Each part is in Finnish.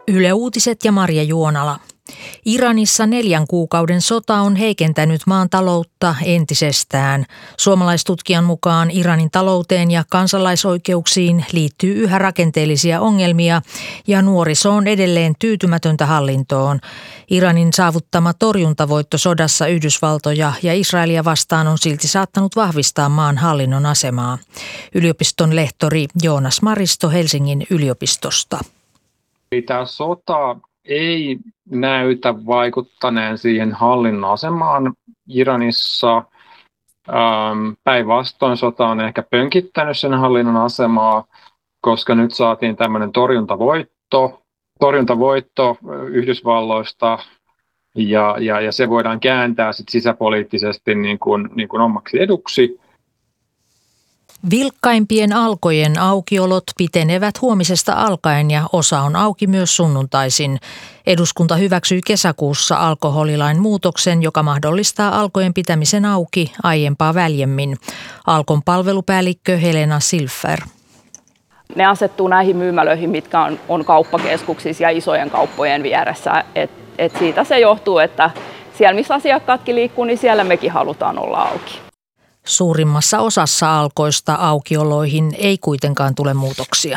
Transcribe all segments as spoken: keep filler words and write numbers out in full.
Yle Uutiset ja Marja Juonala. Iranissa neljän kuukauden sota on heikentänyt maan taloutta entisestään. Suomalaistutkijan mukaan Iranin talouteen ja kansalaisoikeuksiin liittyy yhä rakenteellisia ongelmia ja nuoriso on edelleen tyytymätöntä hallintoon. Iranin saavuttama torjuntavoitto sodassa Yhdysvaltoja ja Israelia vastaan on silti saattanut vahvistaa maan hallinnon asemaa. Yliopiston lehtori Joonas Maristo Helsingin yliopistosta. Tämä sota ei näytä vaikuttaneen siihen hallinnon asemaan Iranissa. Päinvastoin sota on ehkä pönkittänyt sen hallinnon asemaa, koska nyt saatiin tämmöinen torjuntavoitto, torjuntavoitto Yhdysvalloista ja, ja, ja se voidaan kääntää sit sisäpoliittisesti niin kuin, niin kuin omaksi eduksi. Vilkkaimpien alkojen aukiolot pitenevät huomisesta alkaen ja osa on auki myös sunnuntaisin. Eduskunta hyväksyi kesäkuussa alkoholilain muutoksen, joka mahdollistaa alkojen pitämisen auki aiempaa väljemmin. Alkon palvelupäällikkö Helena Silfer. Ne asettuu näihin myymälöihin, mitkä on, on kauppakeskuksissa ja isojen kauppojen vieressä. Et, et siitä se johtuu, että siellä missä asiakkaatkin liikkuu, niin siellä mekin halutaan olla auki. Suurimmassa osassa alkoista aukioloihin ei kuitenkaan tule muutoksia.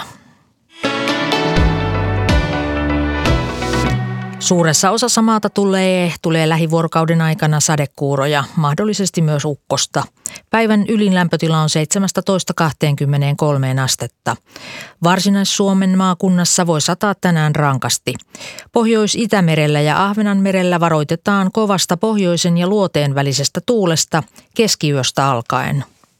Suuressa osassa maata tulee, tulee lähivuorokauden aikana sadekuuroja, mahdollisesti myös ukkosta. Päivän ylin lämpötila on seitsemästätoista kaksikymmentäkolme astetta. Varsinais-Suomen maakunnassa voi sataa tänään rankasti. Pohjois-Itämerellä ja Ahvenanmerellä varoitetaan kovasta pohjoisen ja luoteen välisestä tuulesta keskiyöstä alkaen.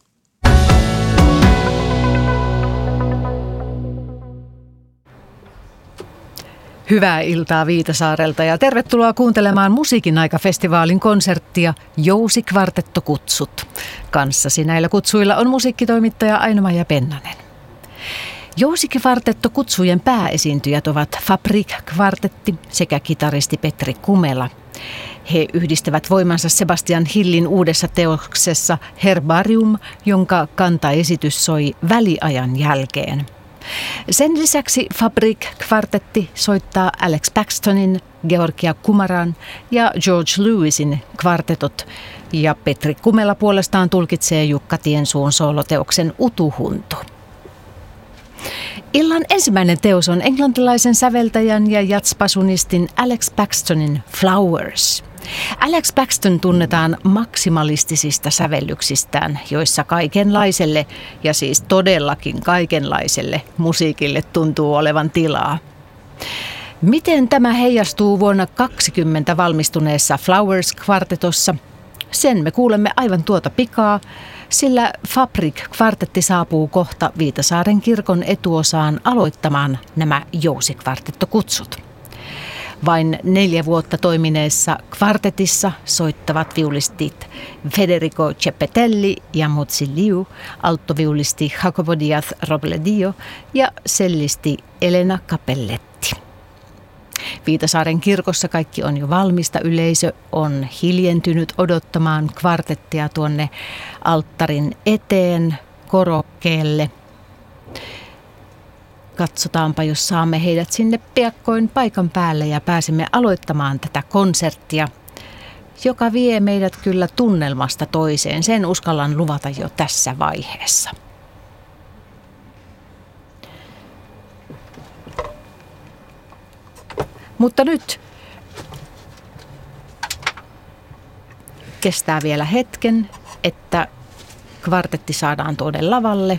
Hyvää iltaa Viitasaarelta ja tervetuloa kuuntelemaan Musiikin aika-festivaalin konserttia Jousikvartetto kutsut. Kanssasi näillä kutsuilla on musiikkitoimittaja Aino-Maija Pennanen. Jousikvartetto kutsujen pääesiintyjät ovat Fabrik-kvartetti sekä kitaristi Petri Kumela. He yhdistävät voimansa Sebastian Hillin uudessa teoksessa Herbarium, jonka kantaesitys soi väliajan jälkeen. Sen lisäksi Fabrik-kvartetti soittaa Alex Paxtonin, Georgia Kumaran ja George Lewisin kvartetot ja Petri Kumela puolestaan tulkitsee Jukka Tiensuun sooloteoksen Utuhuntu. Illan ensimmäinen teos on englantilaisen säveltäjän ja jatspasunistin Alex Paxtonin Flowers. Alex Paxton tunnetaan maksimalistisista sävellyksistään, joissa kaikenlaiselle, ja siis todellakin kaikenlaiselle, musiikille tuntuu olevan tilaa. Miten tämä heijastuu vuonna kaksikymmentä valmistuneessa Flowers-kvartetossa? Sen me kuulemme aivan tuota pikaa, sillä Fabrik-kvartetti saapuu kohta Viitasaaren kirkon etuosaan aloittamaan nämä jousikvartettokutsut. Vain neljä vuotta toimineessa kvartetissa soittavat viulistit Federico Ceppetelli ja Mozzi Liu, alttoviulisti Jacopo Díaz Robledio ja cellisti Elena Capelletti. Viitasaaren kirkossa kaikki on jo valmista. Yleisö on hiljentynyt odottamaan kvartettia tuonne alttarin eteen korokkeelle. Katsotaanpa, jos saamme heidät sinne piakkoin paikan päälle ja pääsemme aloittamaan tätä konserttia, joka vie meidät kyllä tunnelmasta toiseen. Sen uskallan luvata jo tässä vaiheessa. Mutta nyt kestää vielä hetken, että kvartetti saadaan tuonne lavalle.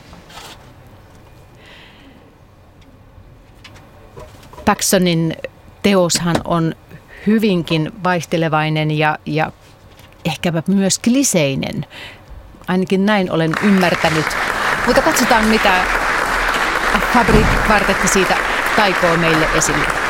Paxtonin teoshan on hyvinkin vaihtelevainen ja, ja ehkäpä myös kliseinen. Ainakin näin olen ymmärtänyt. Mutta katsotaan, mitä Fabrik-kvartetti siitä taikoo meille esille.